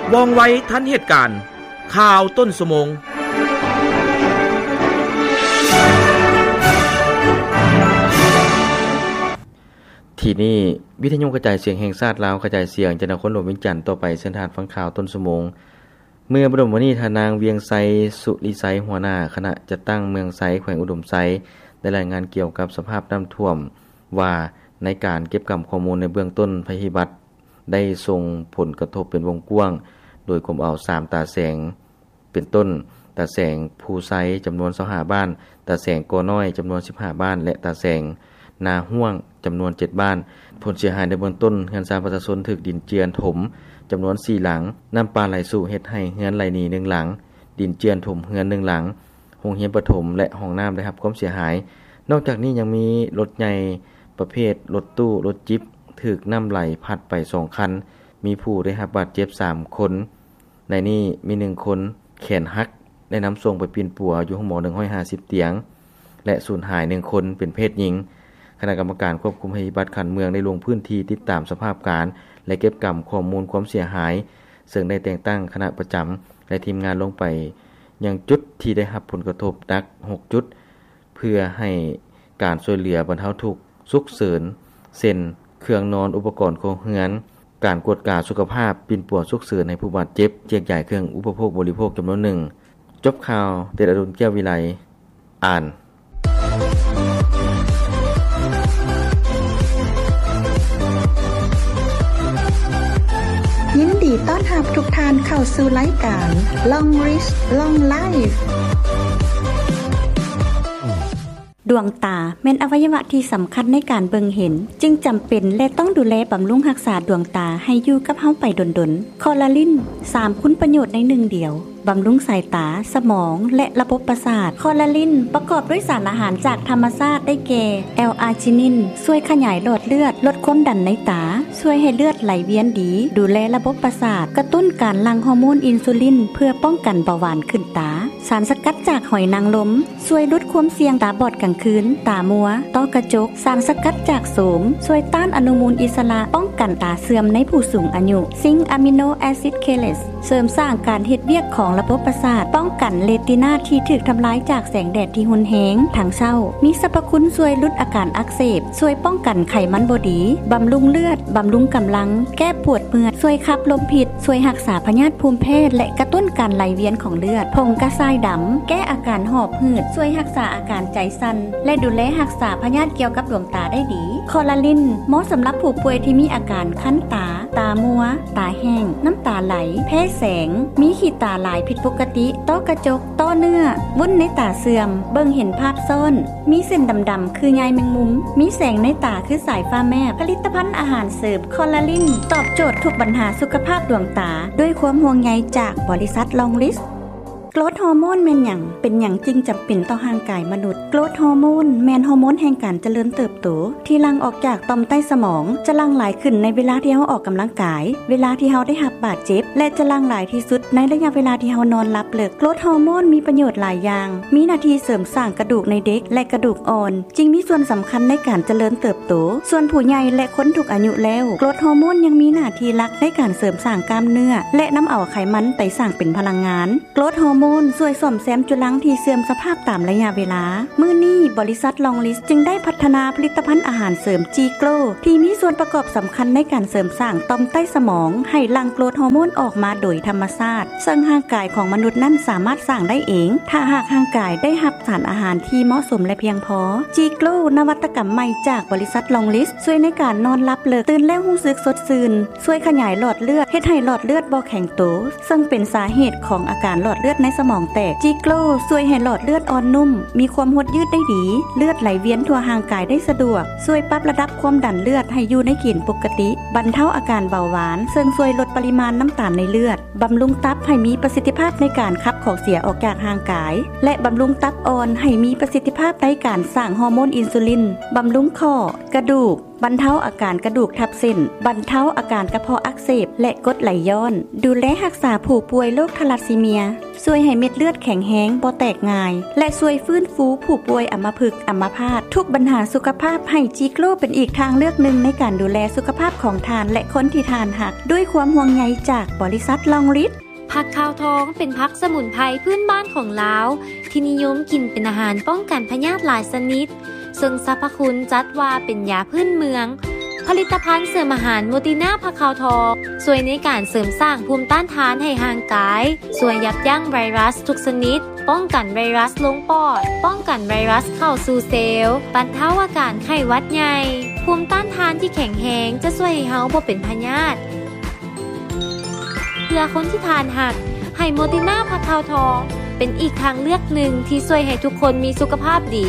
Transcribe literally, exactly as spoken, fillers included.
ว่องไวทันเหตุการณ์ข่าวต้นชั่วโมงที่นี่วิทยุกระจายเสียงแห่งชาติลาวกระจายเสียงจากนครหลวงเวียงจันทน์ต่อไปเส้นทางฟังข่าวต้นชั่วโมงเมื่อบรมวนีทานางเวียงไซสุริไซหัวหน้าคณะจัดตั้งเมืองไซแขวงอุดมไซได้รายงานเกี่ยวกับสภาพน้ำท่วมว่าในการเก็บกำข้อมูลในเบื้องต้นภัยพิบัติได้ส่งผลกระทบเป็นวงกว้างโดยกลุ่มเอาสามตาแสงเป็นต้นตาแสงภูไซจำนวนยี่สิบห้าบ้านตาแสงกอน้อยจำนวนสิบห้าบ้านและตาแสงนาห้วงจำนวนเจ็ดบ้านผลเสียหายในเบื้องต้นเรือนชานประชาชนถูกดินเจือนถมจำนวนสี่หลังน้ำปลาไหลสู่เฮ็ดให้เรือนไหลหนีหนึ่งหลังดินเจือนถมเรือนหนึ่งหลังโรงเรียนประถมและห้องน้ำได้รับความเสียหายนอกจากนี้ยังมีรถใหญ่ประเภทรถตู้รถจิ๊บถูกน้ำไหลพัดไปสองคันมีผู้ได้รับบาดเจ็บสามคนในนี้มีหนึ่งคนแขนหักได้นำส่งไปปีนปัวอยู่ห้องหมอหนึ่งร้อยห้าสิบเตียงและสูญหายหนึ่งคนเป็นเพศหญิงคณะกรรมการควบคุมภัยพิบัติขันเมืองได้ลงพื้นที่ติดตามสภาพการและเก็บกำข้อมูลความเสียหายซึ่งได้แต่งตั้งคณะประจำและทีมงานลงไปยังจุดที่ได้รับผลกระทบหนักหกจุดเพื่อให้การช่วยเหลือบรรเทาทุกข์ฉุกเฉินเช่นเครื่องนอนอุปกรณ์โครงเรือนการกวดกาสุขภาพปิ่นปัวฉุกเฉินให้ผู้บาดเจ็บแจกจ่ายเครื่องอุปโภคบริโภคจำนวนหนึ่งจบข่าวเดชอดุลแก้ววิไลอ่านยินดีต้อนรับทุกท่านเข้าสู่รายการ Long Rich Long Life ดวงตาแม่นอวัยวะที่สำคัญในการเบิ่งเห็นจึงจำเป็นและต้องดูแลบำรุงรักษาดวงตาให้อยู่กับเฮาไปดนๆคอลลาจินสามคุณประโยชน์ในหนึ่งเดียวบำรุงสายตาสมองและระบบประสาทคอลลาจินประกอบด้วยสารอาหารจากธรรมชาติได้แก่แอลอาร์จินินช่วยขยายหลอดเลือดลดความดันในตาช่วยให้เลือดไหลเวียนดีดูแลระบบประสาทกระตุ้นการหลั่งฮอร์โมนอินซูลินเพื่อป้องกันเบาหวานขึ้นตาสารสกัดจากหอยนางรมช่วยลดความเสี่ยงตาบอดกลางคืนตามัวต้อกระจกสารสกัดจากโสมช่วยต้านอนุมูลอิสระป้องกันตาเสื่อมในผู้สูงอายุซิงค์อะมิโนแอซิดเคเลสเสริมสร้างการเฮ็ดเวียกของระบบประสาทป้องกันเรตินาที่ถูกทำลายจากแสงแดดที่รุนแรงทางเศร้ามีสรรพคุณช่วยลดอาการอักเสบช่วยป้องกันไขมันบ่ดีบำรุงเลือดบำรุงกำลังแก้ปวดเมื่อยช่วยขับลมพิษช่วยรักษาพยาธิภูมิแพ้และกระตุ้นการไหลเวียนของเลือดผงกระทรายดำแก้อาการหอบหืดช่วยรักษาอาการใจสั่นและดูแลรักษาพยาธิเกี่ยวกับดวงตาได้ดีคอลลาจินเหมาะสำหรับผู้ป่วยที่มีอาการคั้นตาตามัวตาแห้งน้ำตาไหลแพ้แสงมีขีดตาหลายผิดปกติต้อกระจกต้อเนื้อวุ้นในตาเสื่อมเบิ่งเห็นภาพซ่อนมีเส้นดำๆคือใยแมงมุมมีแสงในตาคือสายฟ้าแมบผลิตภัณฑ์อาหารเสริมคอลลาจินตอบโจทย์ทุกปัญหาสุขภาพดวงตาด้วยความห่วงใยจากบริษัทลองลิสโกรทฮอร์โมนแม่นหยังเป็นหยังจริงจำเป็นต่อร่างกายมนุษย์โกรทฮอร์โมนแม่นฮอร์โมนแห่งการเจริญเติบโตที่หลั่งออกจากต่อมใต้สมองจะหลั่งหลายขึ้นในเวลาที่เฮาออกกำลังกายเวลาที่เฮาได้รับบาดเจ็บและจะหลั่งหลายที่สุดในระยะเวลาที่เฮานอนหลับลึกโกรทฮอร์โมนมีประโยชน์หลายอย่างมีหน้าที่เสริมสร้างกระดูกในเด็กและกระดูกอ่อนจึงมีส่วนสำคัญในการเจริญเติบโตส่วนผู้ใหญ่และคนทุกอายุแล้วโกรทฮอร์โมนยังมีหน้าที่หลักในการเสริมสร้างกล้ามเนื้อและนำเอาไขมันไปสร้างเป็นพลังงานโกรทฮอร์โมนช่วยซ่อมแซมจุลังที่เสื่อมสภาพตามระยะเวลามื้อนี้บริษัทลองลิสจึงได้พัฒนาผลิตภัณฑ์อาหารเสริมจีโกลที่มีส่วนประกอบสำคัญในการเสริมสร้างต่อมใต้สมองให้หลั่งโกรทฮอร์โมนออกมาโดยธรรมชาติซึ่งร่างกายของมนุษย์นั้นสามารถสร้างได้เองถ้าหากร่างกายได้รับสารอาหารที่เหมาะสมและเพียงพอจีโกลนวัตกรรมใหม่จากบริษัทลองลิสช่วยในการนอนหลับลึกตื่นแล้วรู้สึกสดชื่นช่วยขยายหลอดเลือดเฮ็ดให้หลอดเลือดบ่แข็งโตซึ่งเป็นสาเหตุของอาการหลอดเลือดในสมองแตกจีโกลช่วยให้หลอดเลือดอ่อนนุ่มมีความหดยืดได้ดีเลือดไหลเวียนทั่วร่างกายได้สะดวกช่วยปรับระดับความดันเลือดให้อยู่ในเกณฑ์ปกติบรรเทาอาการเบาหวานซึ่งช่วยลดปริมาณน้ำตาลในเลือดบำรุงตับให้มีประสิทธิภาพในการขับของเสียออกจากร่างกายและบำรุงตับอ่อนให้มีประสิทธิภาพในการสร้างฮอร์โมนอินซูลินบำรุงข้อกระดูกบรรเทาอาการกระดูกทับเส้นบรรเทาอาการกระเพาะอักเสบและกรดไหลย้อนดูแลรักษาผู้ป่วยโรคทาลัสซีเมียช่วยให้เม็ดเลือดแข็งแรงบ่แตกง่ายและช่วยฟื้นฟูผู้ป่วยอัมพฤกษ์อัมพาตทุกปัญหาสุขภาพให้จิโกลเป็นอีกทางเลือกหนึ่งในการดูแลสุขภาพของทานและคนที่ทานหักด้วยความห่วงใยจากบริษัทลองฤทธิ์ผักขาวทองเป็นผักสมุนไพรพื้นบ้านของลาวที่นิยมกินเป็นอาหารป้องกันพยาธิหลายชนิดซึ่งสรรพคุณจัดว่าเป็นยาพื้นเมืองผลิตภัณฑ์เสริมอาหารโมติน่าผักขาวทองช่วยในการเสริมสร้างภูมิต้านทานให้ร่างกายช่วยยับยั้งไวรัสทุกชนิดป้องกันไวรัสลงปอดป้องกันไวรัสเข้าสู่เซลล์บรรเทาอาการไข้หวัดใหญ่ภูมิต้านทานที่แข็งแรงจะช่วยให้เฮาบ่เป็นพยาธิเพื่อคนที่ทานหักให้โมติน่าผักขาวทองเป็นอีกทางเลือกหนึ่งที่ช่วยให้ทุกคนมีสุขภาพดี